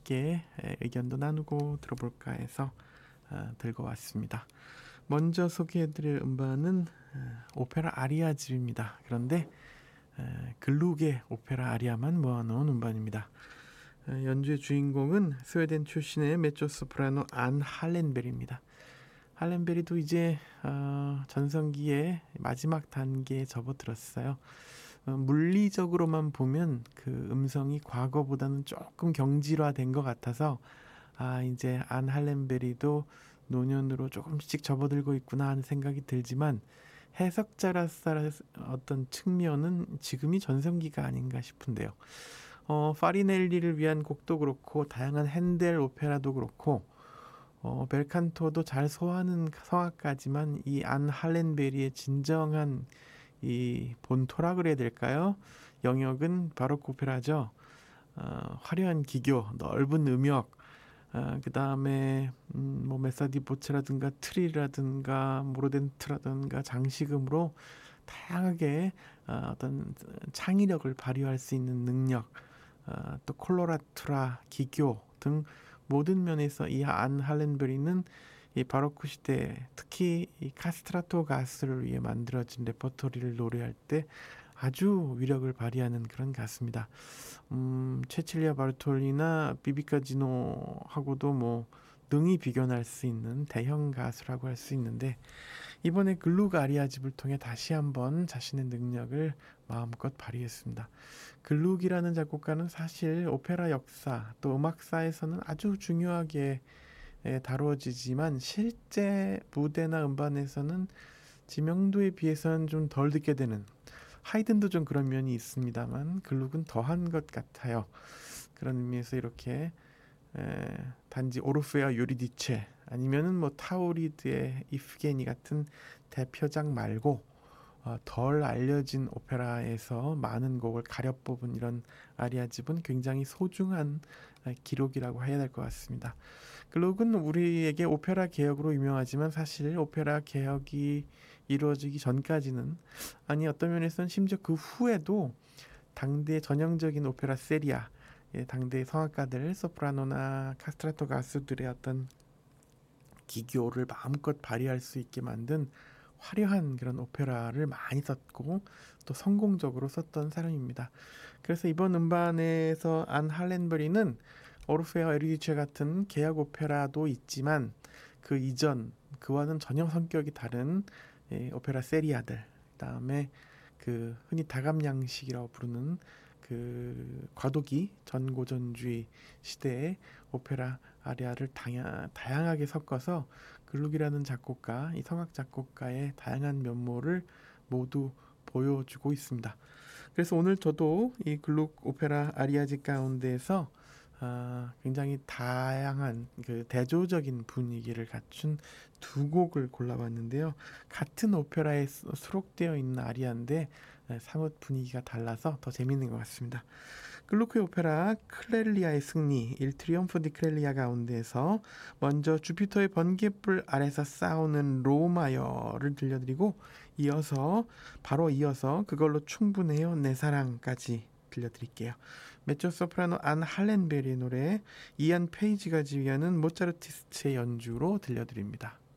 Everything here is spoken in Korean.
함께 의견도 나누고 들어볼까 해서 들고 왔습니다. 먼저 소개해드릴 음반은 오페라 아리아집입니다. 그런데 글룩의 오페라 아리아만 모아놓은 음반입니다. 연주의 주인공은 스웨덴 출신의 메조소프라노 안 할렌베리입니다. 할렌베리도 이제 전성기의 마지막 단계에 접어들었어요. 물리적으로만 보면 그 음성이 과거보다는 조금 경질화된 것 같아서 이제 안 할렌베리도 노년으로 조금씩 접어들고 있구나 하는 생각이 들지만 해석자로서 어떤 측면은 지금이 전성기가 아닌가 싶은데요. 파리넬리를 위한 곡도 그렇고 다양한 핸델 오페라도 그렇고 벨칸토도 잘 소화하는 성악가지만 이 안 할렌베리의 진정한 이 본토라 그래야 될까요? 영역은 바로크 오페라죠. 화려한 기교, 넓은 음역, 그 다음에 뭐 메사디 보체라든가 트리라든가 모르덴트라든가 장식음으로 다양하게 어떤 창의력을 발휘할 수 있는 능력, 또 콜로라투라, 기교 등 모든 면에서 이 안 할렌베리는 이 바로크 시대 특히 이 카스트라토 가수를 위해 만들어진 레퍼토리를 노래할 때 아주 위력을 발휘하는 그런 가수입니다. 체칠리아 바르톨리나 비비카 지노하고도 뭐 능히 비견할 수 있는 대형 가수라고 할 수 있는데 이번에 글룩 아리아집을 통해 다시 한번 자신의 능력을 마음껏 발휘했습니다. 글룩이라는 작곡가는 사실 오페라 역사 또 음악사에서는 아주 중요하게 다루어지지만 실제 무대나 음반에서는 지명도에 비해서는 좀 덜 듣게 되는 하이든도 좀 그런 면이 있습니다만 글룩은 더한 것 같아요. 그런 의미에서 이렇게 단지 오르페아 요리디체 아니면은 뭐 타우리드의 이프게니 같은 대표작 말고 덜 알려진 오페라에서 많은 곡을 가려 뽑은 이런 아리아집은 굉장히 소중한 기록이라고 해야 될 것 같습니다. 글록은 우리에게 오페라 개혁으로 유명하지만 사실 오페라 개혁이 이루어지기 전까지는 어떤 면에서는 심지어 그 후에도 당대 전형적인 오페라 세리아 당대의 성악가들 소프라노나 카스트라토 가수들의 어떤 기교를 마음껏 발휘할 수 있게 만든 화려한 그런 오페라를 많이 썼고 또 성공적으로 썼던 사람입니다. 그래서 이번 음반에서 안 할렌베리는 오르페아 에르디체 같은 개혁 오페라도 있지만 그 이전 그와는 전혀 성격이 다른 오페라 세리아들 그다음에 그 흔히 다감양식이라고 부르는 그 과도기 전고전주의 시대의 오페라 아리아를 다양하게 섞어서 글룩이라는 작곡가, 이 성악 작곡가의 다양한 면모를 모두 보여주고 있습니다. 그래서 오늘 저도 이 글룩 오페라 아리아집 가운데에서 굉장히 다양한 그 대조적인 분위기를 갖춘 두 곡을 골라봤는데요. 같은 오페라에 수록되어 있는 아리아인데 사뭇 분위기가 달라서 더 재밌는 것 같습니다. 글루크의 오페라 클렐리아의 승리, 일 트리엄프 디 클렐리아 가운데에서 먼저 주피터의 번갯불 아래서 싸우는 로마여를 들려드리고 바로 이어서 그걸로 충분해요 내 사랑까지 들려드릴게요. 메조소프라노 안 할렌베리의 노래 이안 페이지가 지휘하는 모차르티스트의 연주로 들려드립니다.